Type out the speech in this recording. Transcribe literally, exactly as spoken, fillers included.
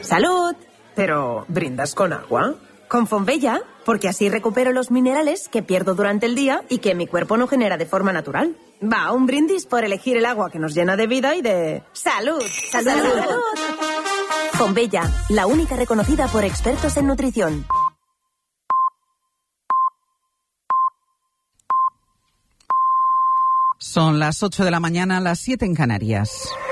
¡Salud! Pero, ¿brindas con agua? Con Fonbella, porque así recupero los minerales que pierdo durante el día y que mi cuerpo no genera de forma natural. Va, un brindis por elegir el agua que nos llena de vida y de... ¡Salud! ¡Salud! ¡Salud! Fonbella, la única reconocida por expertos en nutrición. Son las ocho de la mañana, las siete en Canarias.